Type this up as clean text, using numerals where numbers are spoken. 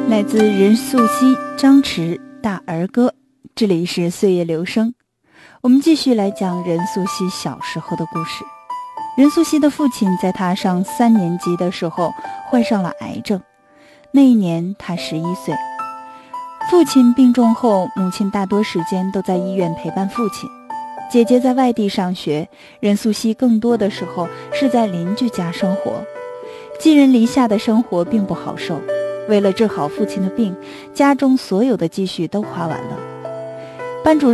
来自任素汐、张弛大儿歌，这里是岁月流声。我们继续来讲任素汐小时候的故事。任素汐的父亲在她上3年级的时候患上了癌症，那一年她11岁。父亲病重后，母亲大多时间都在医院陪伴父亲。姐姐在外地上学，任素汐更多的时候是在邻居家生活。寄人篱下的生活并不好受，为了治好父亲的病，家中所有的积蓄都花完了。班主